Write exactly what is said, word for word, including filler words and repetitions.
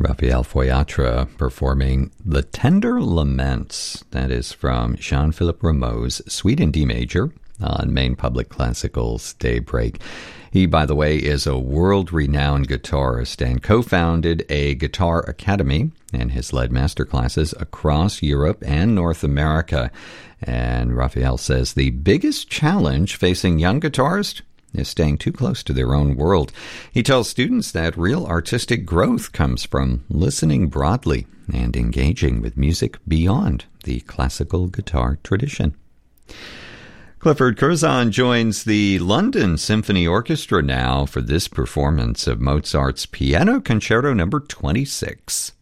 Raphael Foyatra performing The Tender Laments. That is from Jean-Philippe Rameau's Suite in D major on Maine Public Classical's Daybreak. He, by the way, is a world-renowned guitarist and co-founded a guitar academy and has led masterclasses across Europe and North America. And Raphael says the biggest challenge facing young guitarists is staying too close to their own world. He tells students that real artistic growth comes from listening broadly and engaging with music beyond the classical guitar tradition. Clifford Curzon joins the London Symphony Orchestra now for this performance of Mozart's Piano Concerto number twenty-six.